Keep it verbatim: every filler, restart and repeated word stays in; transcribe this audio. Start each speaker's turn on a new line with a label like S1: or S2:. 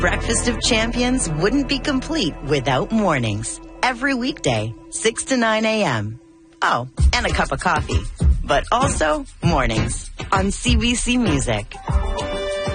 S1: Breakfast of Champions wouldn't be complete without mornings. Every weekday, six to nine a.m. Oh, and a cup of coffee. But also mornings on C B C Music.